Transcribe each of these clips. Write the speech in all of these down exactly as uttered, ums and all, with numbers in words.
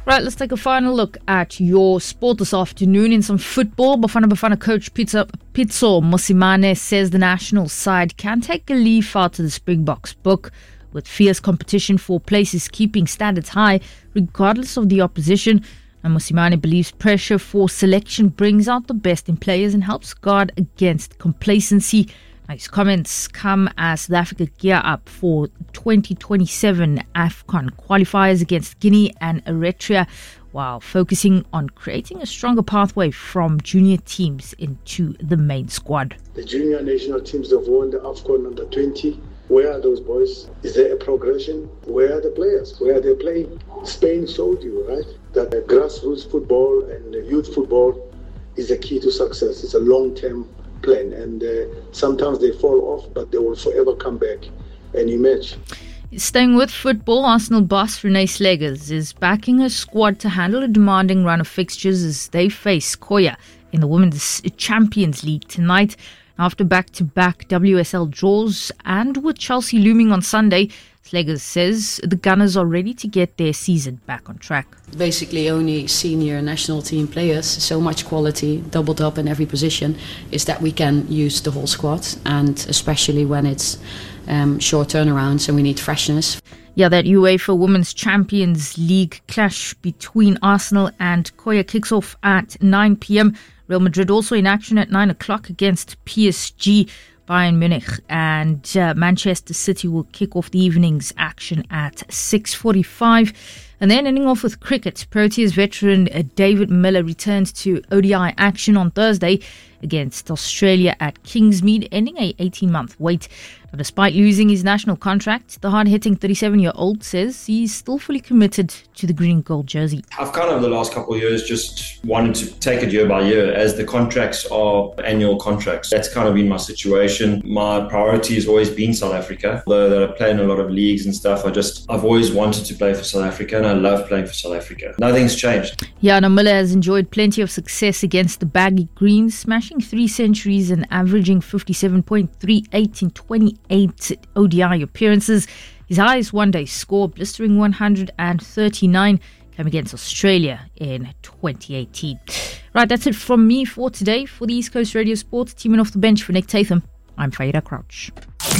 Right, let's take a final look at your sport this afternoon in some football. Bafana Bafana coach Pitso, Pitso Mosimane says the national side can take a leaf out of the Springboks book, with fierce competition for places keeping standards high regardless of the opposition. And Mosimane believes pressure for selection brings out the best in players and helps guard against complacency. Now, his comments come as South Africa gear up for twenty twenty-seven AFCON qualifiers against Guinea and Eritrea, while focusing on creating a stronger pathway from junior teams into the main squad. The junior national teams have won the AFCON under twenty. Where are those boys? Is there a progression? Where are the players? Where are they playing? Spain showed you, right, that the grassroots football and the youth football is the key to success. It's a long-term plan, and uh, sometimes they fall off, but they will forever come back and emerge. Staying with football, Arsenal boss Renee Slegers is backing her squad to handle a demanding run of fixtures as they face Koya in the Women's Champions League tonight. After back-to-back W S L draws and with Chelsea looming on Sunday, Slegers says the Gunners are ready to get their season back on track. Basically only senior national team players, so much quality, doubled up in every position, is that we can use the whole squad, and especially when it's um, short turnarounds and we need freshness. Yeah, that UEFA Women's Champions League clash between Arsenal and Koya kicks off at nine p.m. Real Madrid also in action at nine o'clock against P S G. Bayern Munich and uh, Manchester City will kick off the evening's action at six forty-five. And then ending off with cricket, Proteas veteran uh, David Miller returns to O D I action on Thursday against Australia at Kingsmead, ending a eighteen-month wait. Now, despite losing his national contract, the hard-hitting thirty-seven-year-old says he's still fully committed to the green and gold jersey. I've kind of the last couple of years just wanted to take it year by year, as the contracts are annual contracts. That's kind of been my situation. My priority has always been South Africa. Although I play in a lot of leagues and stuff, I just I've always wanted to play for South Africa, and I love playing for South Africa. Nothing's changed. Yeah, now Miller has enjoyed plenty of success against the baggy greens, smashing three centuries and averaging fifty-seven point three eight in twenty-eight O D I appearances. His highest one-day score, blistering one hundred thirty-nine, came against Australia in twenty eighteen. Right, that's it from me for today. For the East Coast Radio Sports, teaming off the bench for Nick Tatham, I'm Faida Crouch.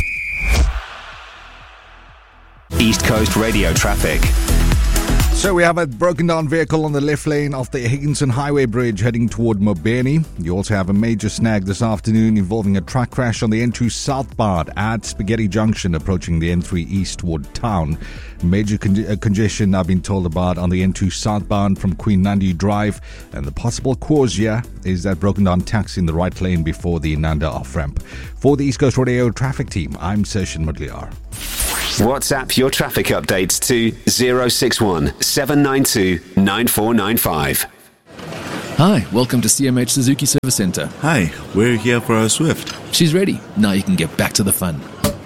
East Coast Radio traffic. So we have a broken down vehicle on the left lane of the Higginson Highway Bridge heading toward Mobeni. You also have a major snag this afternoon involving a truck crash on the N two southbound at Spaghetti Junction approaching the N three east toward town. Major con- uh, congestion I've been told about on the N two southbound from Queen Nandi Drive, and the possible cause here is that broken down taxi in the right lane before the Nanda off-ramp. For the East Coast Radio traffic team, I'm Session Mudliar. WhatsApp your traffic updates to zero six one seven nine two nine four nine five. Hi, welcome to C M H Suzuki Service Centre. Hi, we're here for our Swift. She's ready. Now you can get back to the fun.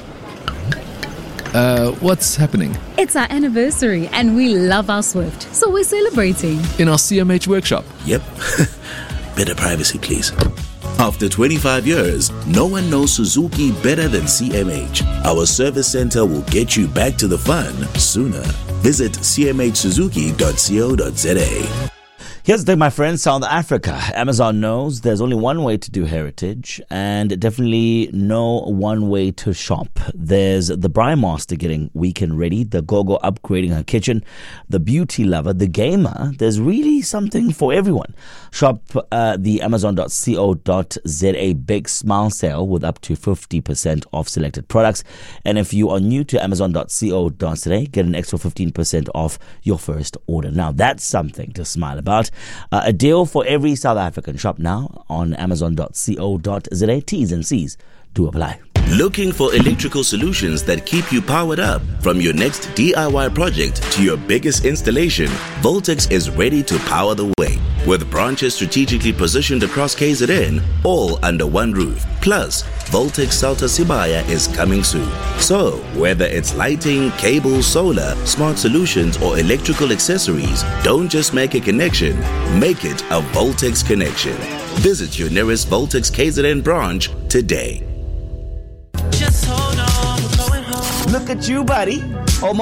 Uh, what's happening? It's our anniversary and we love our Swift, so we're celebrating. In our C M H workshop? Yep. Better privacy, please. After twenty-five years, no one knows Suzuki better than C M H. Our service center will get you back to the fun sooner. Visit c m h suzuki dot co dot z a. Here's the thing, my friends, South Africa. Amazon knows there's only one way to do heritage and definitely no one way to shop. There's the Braai Master getting weekend ready, the Gogo upgrading her kitchen, the beauty lover, the gamer. There's really something for everyone. Shop uh, the amazon dot co dot z a big smile sale with up to fifty percent off selected products. And if you are new to amazon dot co dot z a, get an extra fifteen percent off your first order. Now, that's something to smile about. Uh, a deal for every South African. Shop now on amazon dot co dot z a. T's and C's do apply. Looking for electrical solutions that keep you powered up? From your next D I Y project to your biggest installation, Voltex is ready to power the way. With branches strategically positioned across K Z N, all under one roof. Plus, Voltex Salta Sibaya is coming soon. So, whether it's lighting, cable, solar, smart solutions, or electrical accessories, don't just make a connection, make it a Voltex connection. Visit your nearest Voltex K Z N branch today. Just hold on, we're going home. Look at you, buddy.